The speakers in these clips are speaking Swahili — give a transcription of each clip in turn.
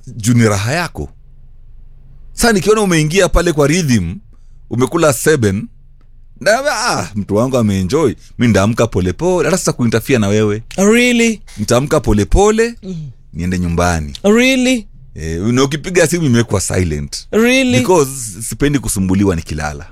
juni raha yako. Sasa nikiona umeingia pale kwa rhythm, umekula 7, na mtu wangu ameenjoy, mimi ndaamka polepole. Hata sasa kuinterfere na wewe. Really? Nitaamka polepole, niende nyumbani. Really? Ukipiga simu imekuwa silent. Really? Because sipendi kusumbuliwa nikilala.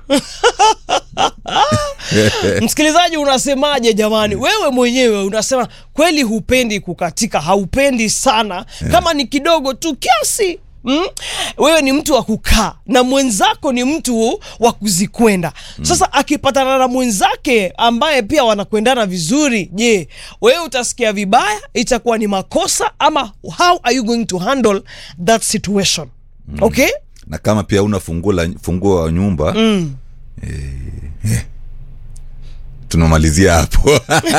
Msikilizaji, unasemaje jamani? Wewe mwenyewe unasema kweli hupendi kukatika, haupendi sana. Kama ni kidogo tu kiasi. Wewe ni mtu wa kukaa na mwenzako ni mtu wa kuzikwenda. Sasa akipatana na mwenzake ambaye pia wanakwendana vizuri, je, wewe utasikia vibaya? Itakuwa ni makosa? Ama how are you going to handle that situation? Okay? Na kama pia una funguo wa nyumba, tunamalizia hapo.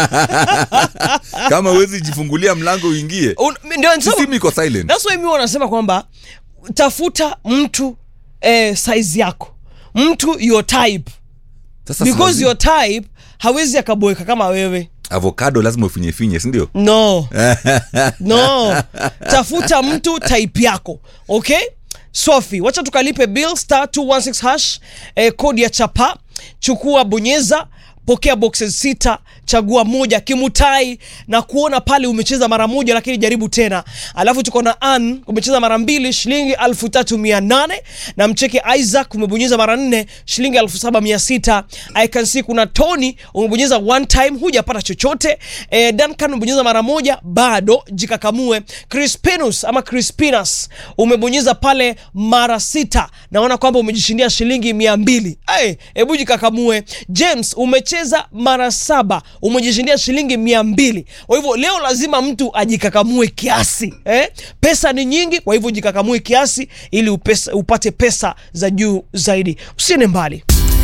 Kama huwezi jifungulia mlango uingie, sisi iko silent. That's why mimi wanasema kwamba tafuta mtu size yako, mtu your type. Sasa because your type hawezi akaboeka kama wewe. Avocado lazima ufinye, si ndio? No. No. Tafuta mtu type yako. Okay? Sophie, wacha tukalipe bill *216#, kodi ya chapa. Chukua, bonyeza, pokea boxes 6, chagua moja kimutai, na kuona pale umecheza mara moja lakini jaribu tena. Alafu tuko na Ann, umecheza mara 2, shilingi 3800, na mcheke Isaac umebonyeza mara 4, shilingi 7600. I can see kuna Tony umebonyeza one time, hujapata chochote. Duncan umebonyeza mara 1, bado jikakamue. Crispinus ama Crispinus umebonyeza pale mara 6, naona kwamba umejishindia shilingi 200. Hebu jikakamue. James umecheza mara 7, umejishindia shilingi 200. Kwa hivyo leo lazima mtu ajikakamue kiasi. Pesa ni nyingi, kwa hivyo jikakamue kiasi ili upate pesa za juu zaidi. Usiende mbali.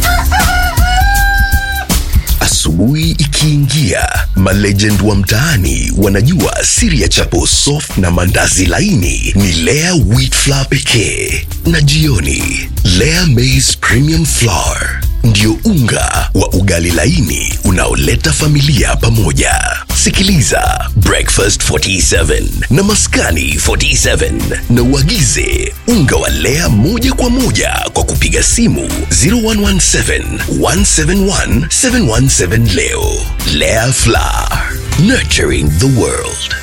Asubuhi ikiingia, malegend wa mtaani wanajua siri ya chapo soft na mandazi laini ni Lea wheat flour pekee. Na jioni, Lea maize premium flour ndio unga wa ugali laini unaoleta familia pamoja. Sikiliza Breakfast 47 na Maskani 47 na uagize unga wa Lea moja kwa moja kwa kupiga simu 0117 171 717 leo. Lea Flour, nurturing the world.